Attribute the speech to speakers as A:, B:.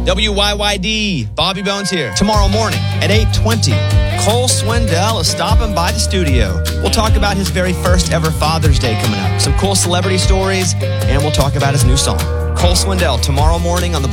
A: WYYD, Bobby Bones here. Tomorrow morning at 8:20, Cole Swindell is stopping by the studio. We'll talk about his very first ever Father's Day coming up, some cool celebrity stories, and we'll talk about his new song. Cole Swindell tomorrow morning on the